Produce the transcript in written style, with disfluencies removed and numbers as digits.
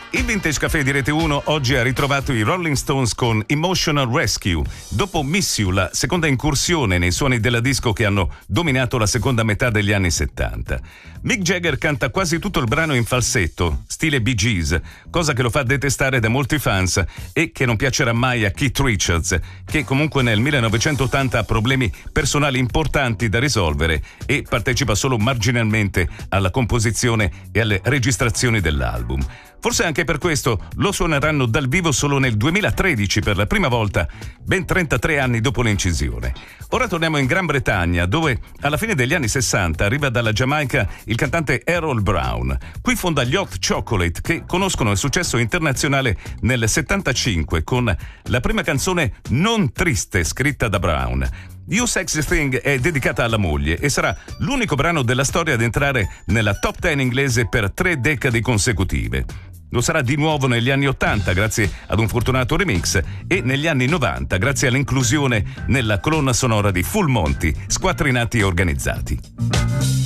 Il Vintage Café di Rete 1 oggi ha ritrovato i Rolling Stones con Emotional Rescue. Dopo Miss You, la seconda incursione nei suoni della disco che hanno dominato la seconda metà degli anni 70. Mick Jagger canta quasi tutto il brano in falsetto, stile Bee Gees, cosa che lo fa detestare da molti fans e che non piacerà mai a Keith Richards, che comunque nel 1980 ha problemi personali importanti da risolvere e partecipa solo marginalmente alla composizione e alle registrazioni dell'album. Forse anche per questo lo suoneranno dal vivo solo nel 2013 per la prima volta, ben 33 anni dopo l'incisione. Ora torniamo in Gran Bretagna, dove alla fine degli anni 60 arriva dalla Giamaica il cantante Harold Brown. Qui fonda gli Hot Chocolate, che conoscono il successo internazionale nel 75 con la prima canzone non triste scritta da Brown. You Sexy Thing è dedicata alla moglie e sarà l'unico brano della storia ad entrare nella top 10 inglese per 3 decadi consecutive. Lo sarà di nuovo negli anni 80 grazie ad un fortunato remix e negli anni 90 grazie all'inclusione nella colonna sonora di Full Monty, Squattrinati e Organizzati.